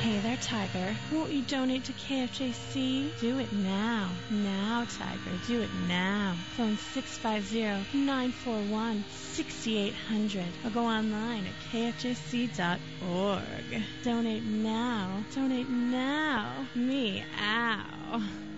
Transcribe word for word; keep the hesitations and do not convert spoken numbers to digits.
Hey there, Tiger. Won't you donate to K F J C? Do it now. Now, Tiger. Do it now. Phone six five zero, nine four one, six eight zero zero or go online at K F J C dot org. Donate now. Donate now. Meow.